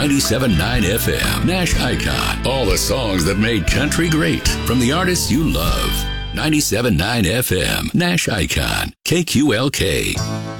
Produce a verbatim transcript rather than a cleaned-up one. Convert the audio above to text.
ninety-seven point nine F M, Nash Icon. All the songs that made country great from the artists you love. ninety-seven point nine F M, Nash Icon, K Q L K.